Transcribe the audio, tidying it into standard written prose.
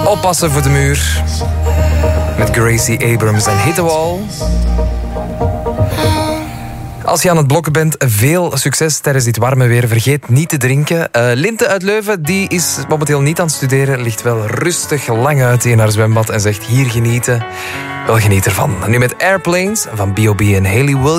Oppassen voor de muur. Met Gracie Abrams en Hit the Wall. Als je aan het blokken bent, veel succes tijdens dit warme weer. Vergeet niet te drinken. Linte uit Leuven, die is momenteel niet aan het studeren. Ligt wel rustig lang uit in haar zwembad en zegt hier genieten. Wel geniet ervan. Nu met Airplanes van B.O.B. en Hayley Williams.